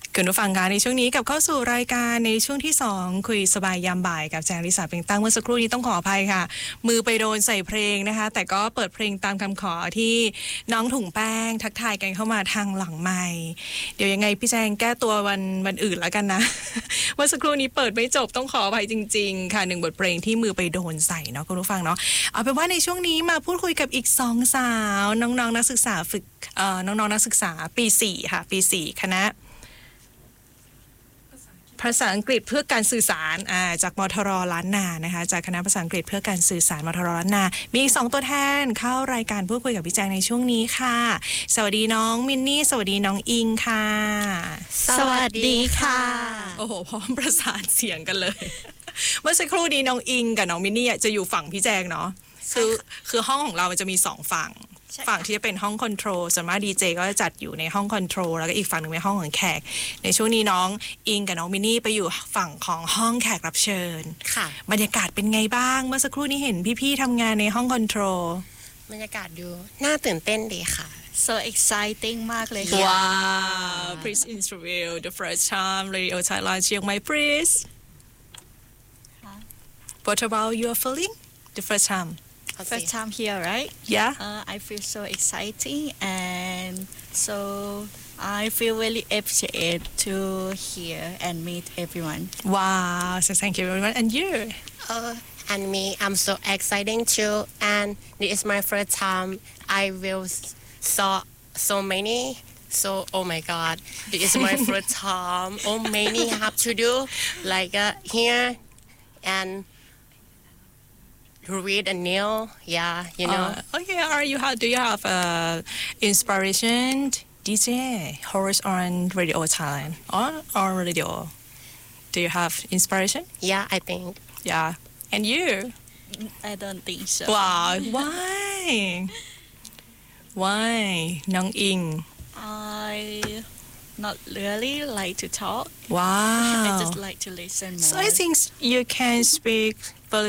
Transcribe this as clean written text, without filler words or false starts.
คุณผู้ฟังคะในช่วงนี้กับเข้าสู่รายการในช่วงที่2คุยสบายยามบ่ายกับแจงลิสาเปล่งตั้งเมื่อสักครู่นี้ต้องขออภัยค่ะมือไปโดนใส่เพลงนะคะแต่ก็เปิดเพลงตามคำขอที่น้องถุงแป้งทักทายกันเข้ามาทางหลังไมค์เดี๋ยวยังไงพี่แจงแก้ตัววันอื่นแล้วกันนะ เมื่อสักครู่นี้เปิดไม่จบต้องขออภัยจริงๆค่ะ1บทเพลงที่มือไปโดนใส่เนาะคุณผู้ฟังเนาะเอาเป็นว่าในช่วงนี้มาพูดคุยกับอีก2สาวน้องๆนักศึกษาฝึกน้องๆนักศึกษาปี4ค่ะปี4คณะภาษาอังกฤษเพื่อการสื่อสารจากมทรล้านนานะคะจากคณะภาษาอังกฤษเพื่อการสื่อสารมทรล้านนามีอีก2ตัวแทนเข้ารายการพูดคุยกับพี่แจงในช่วงนี้ค่ะสวัสดีน้องมินนี่สวัสดีน้องอิงค่ะสวัสดีค่ะโอ้โหพร้อมประสานเสียงกันเลย เมื่อสักครู่นี้น้องอิงกับน้องมินนี่จะอยู่ฝั่งพี่แจงเนาะคือห้องของเรามันจะมี2ฝั่งที่จะเป็นห้องคอนโทรลส่วนมากดีเจก็จะจัดอยู่ในห้องคอนโทรลแล้วก็อีกฝั่งหนึ่งเป็นห้องของแขกในช่วงนี้น้องอิงกับน้องมินนี่ไปอยู่ฝั่งของห้องแขกรับเชิญค่ะบรรยากาศเป็นไงบ้างเมื่อสักครู่นี้เห็นพี่ๆทำงานในห้องคอนโทรลบรรยากาศดูน่าตื่นเต้นดีค่ะ so exciting มากเลยค่ะ Wow please interview the first time Radio Thailand เชียงใหม่ please What about your feeling the first time first time here right yeah I feel so exciting and so I feel really appreciated to hear and meet everyone wow so thank you very much and you and me I'm so exciting too and this is my first time I will saw so many so oh my god this is my first time oh many have to do like here and read a new you know okay do you have inspiration DJ host on Radio Thailand or radio do you have inspiration yeah I think yeah and you I don't think so wow why น้องอิง I not really like to talk wow I just like to listen more so I think you can speak